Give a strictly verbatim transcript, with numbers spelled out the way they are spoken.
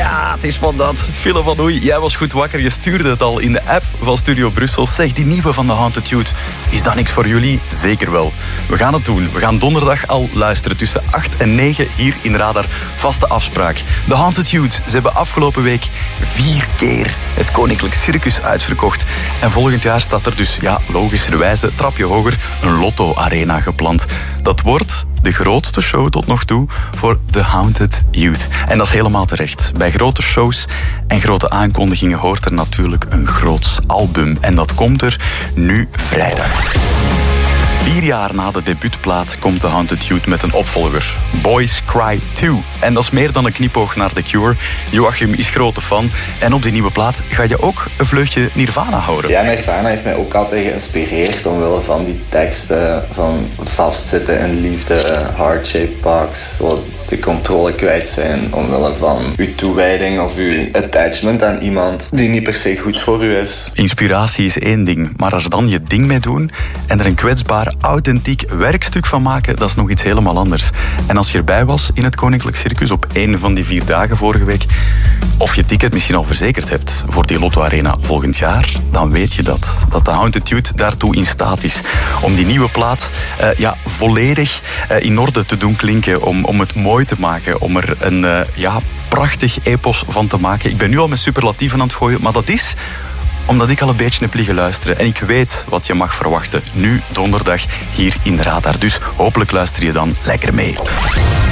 Ja, het is van dat. Phil van Oei, jij was goed wakker. Je stuurde het al in de app van Studio Brussel. Zeg, die nieuwe van de Haunted Youth, is dat niks voor jullie? Zeker wel. We gaan het doen. We gaan donderdag al luisteren tussen acht en negen hier in Radar. Vaste afspraak. De Haunted Youth, ze hebben afgelopen week vier keer het Koninklijk Circus uitverkocht. En volgend jaar staat er dus, ja, logischerwijze, trapje hoger, een Lotto-arena gepland. Dat wordt de grootste show tot nog toe voor de Haunted Youth. En dat is helemaal terecht. Bij grote shows en grote aankondigingen hoort er natuurlijk een groots album. En dat komt er nu vrijdag. Vier jaar na de debuutplaat komt de Haunted Youth met een opvolger. Boys Cry twee. En dat is meer dan een knipoog naar The Cure. Joachim is grote fan. En op die nieuwe plaat ga je ook een vleugje Nirvana horen. Ja, Nirvana heeft mij ook altijd geïnspireerd omwille van die teksten van vastzitten in liefde, heart-shaped box, zo de controle kwijt zijn omwille van uw toewijding of uw attachment aan iemand die niet per se goed voor u is. Inspiratie is één ding, maar er dan je ding mee doen en er een kwetsbaar, authentiek werkstuk van maken, dat is nog iets helemaal anders. En als je erbij was in het Koninklijk Circus op één van die vier dagen vorige week, of je ticket misschien al verzekerd hebt voor die Lotto Arena volgend jaar, dan weet je dat. Dat de Haunted Youth daartoe in staat is om die nieuwe plaat uh, ja, volledig uh, in orde te doen klinken, om, om het mooi te maken, om er een uh, ja, prachtig epos van te maken. Ik ben nu al met superlatieven aan het gooien, maar dat is omdat ik al een beetje heb liggen luisteren. En ik weet wat je mag verwachten. Nu donderdag hier in Radar. Dus hopelijk luister je dan lekker mee.